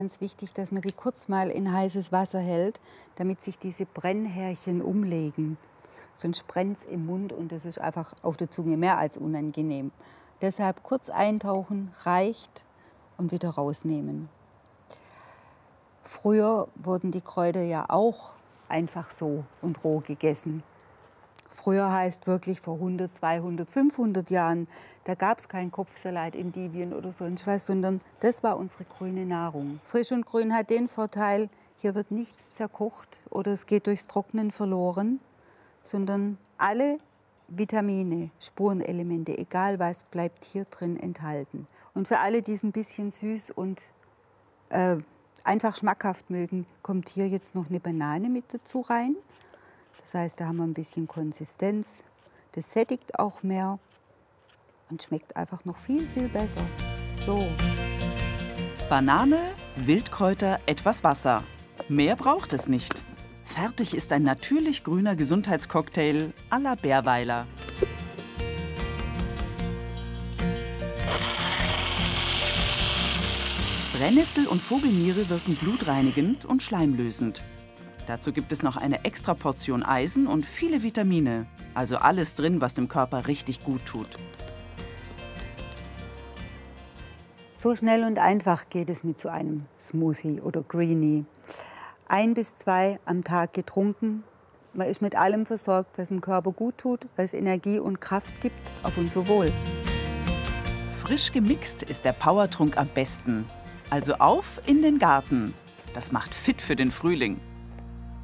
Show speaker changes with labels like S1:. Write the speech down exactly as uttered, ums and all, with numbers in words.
S1: Ganz wichtig, dass man die kurz mal in heißes Wasser hält, damit sich diese Brennhärchen umlegen. Sonst brennt es im Mund und das ist einfach auf der Zunge mehr als unangenehm. Deshalb kurz eintauchen reicht und wieder rausnehmen. Früher wurden die Kräuter ja auch einfach so und roh gegessen. Früher heißt wirklich vor hundert, zweihundert, fünfhundert Jahren, da gab es keinen Kopfsalat, Endivien oder sonst was, sondern das war unsere grüne Nahrung. Frisch und grün hat den Vorteil, hier wird nichts zerkocht oder es geht durchs Trocknen verloren, sondern alle Vitamine, Spurenelemente, egal was, bleibt hier drin enthalten. Und für alle, die es ein bisschen süß und äh, einfach schmackhaft mögen, kommt hier jetzt noch eine Banane mit dazu rein. Das heißt, da haben wir ein bisschen Konsistenz. Das sättigt auch mehr und schmeckt einfach noch viel, viel besser. So.
S2: Banane, Wildkräuter, etwas Wasser. Mehr braucht es nicht. Fertig ist ein natürlich grüner Gesundheitscocktail à la Bärweiler. Brennnessel und Vogelmiere wirken blutreinigend und schleimlösend. Dazu gibt es noch eine extra Portion Eisen und viele Vitamine. Also alles drin, was dem Körper richtig gut tut.
S1: So schnell und einfach geht es mit so einem Smoothie oder Greenie. Ein bis zwei am Tag getrunken. Man ist mit allem versorgt, was dem Körper gut tut, was Energie und Kraft gibt, auf unser Wohl.
S2: Frisch gemixt ist der Powertrunk am besten. Also auf in den Garten. Das macht fit für den Frühling.